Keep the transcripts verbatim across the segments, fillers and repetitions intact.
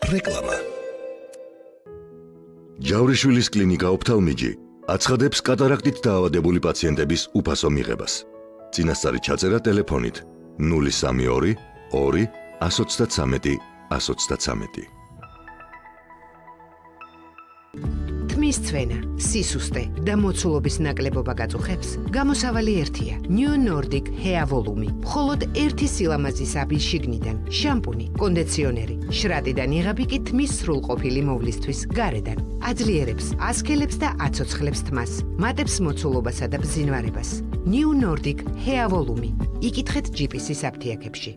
რეკლამა. ჯავრიშვილის კლინიკა ოფთალმიჯი აცხადებს კატარაქტით დაავადებული პაციენტების უფასო მიღებას. წინასწარი ჩაწერა ტელეფონით ნული სამი ორი ორი ას ოცდათსამეტი ას ოცდათსამეტი. თმის ცვენა, სისუსტე და მოცულობის ნაკლებობა გაწუხებს, გამოსავალი ერთია. New Nordic Hair Volume. მხოლოდ ერთი სილამაზის აბი შიგნიდან, შამპუნი, კონდიციონერი, შრატიდან იღები კი თმის სრულყოფილი მოვლისთვის გარედან. აძლიერებს, ასქელებს და აცოცხლებს თმას, მატებს მოცულობასა და ბზინვარებას. New Nordic Hair Volume. იკითხეთ ჯიპისის აფთიაქებში.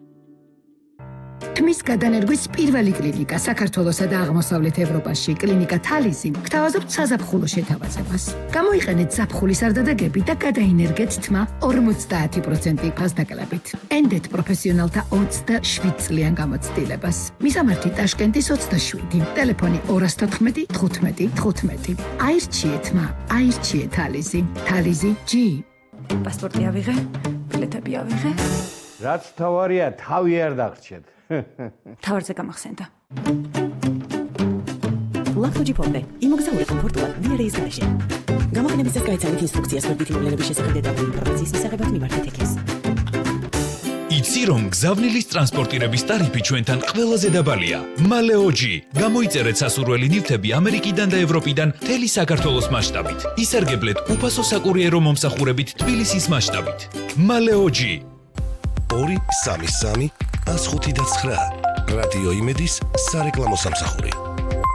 თმის გადანერგვის პირველი კლინიკა საქართველოსა და აღმოსავლეთ ევროპაში, კლინიკა თალიზი, გთავაზობთ საზაფხულო შეთავაზებას. გამოიყენეთ ზაფხულის არდადეგები და გადაინერგეთ თმა ორმოცდაათი პროცენტი ფასდაკლებით. ენდეთ პროფესიონალთა ოცდაშვიდ წლიან გამოცდილებას. მისამართი ტაშკენტის ოცდაშვიდი, ტელეფონი ორას თოთხმეტი თხუთმეტი თხუთმეტი. აირჩიეთ თმა, აირჩიეთ თალიზი, თალიზი ჯი. პასპორტი ავიღე, ბილეთები ავიღე. რაც თავარია, თავი არ დაგრჩეთ. თავარზე გამახსენდა. ლაქთოჯი ფონდე. იმოგზაურე კომფორტულად ვიარეის გარეშე. გამოყენებისას გაიცანით ინსტრუქციას ვერდითი მოვლენების შესახებ დეტალური ინფორმაციის მისაღებად მიმართეთ ეკეს. იცი რომ გზავნილის ტრანსპორტირების ტარიფი ჩვენთან ყველაზე დაბალია. მალეოჯი. გამოიწერეთ სასურველი ნივთები ამერიკიდან და ევროპიდან მთელი საქართველოს მასშტაბით. ისარგებლეთ უფასო საკურიერო მომსახურებით თბილისის მასშტაბით. მალეოჯი. ორი სამი სამი ას ხუთი და ცხრა რადიო იმედის სარეკლამო სამსახური.